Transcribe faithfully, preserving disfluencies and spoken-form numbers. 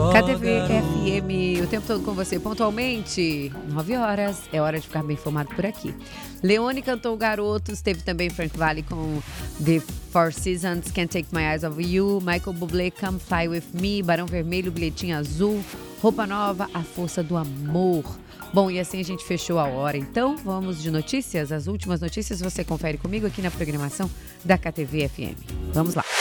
K T V F M, o tempo todo com você, pontualmente, nove horas, é hora de ficar bem informado por aqui. Leone cantou Garotos, teve também Frank Valli com The Four Seasons, Can't Take My Eyes Off You, Michael Bublé, Come Fly With Me, Barão Vermelho, Bilhetinho Azul, Roupa Nova, A Força do Amor. Bom, e assim a gente fechou a hora, então vamos de notícias, as últimas notícias você confere comigo aqui na programação da K T V F M. Vamos lá.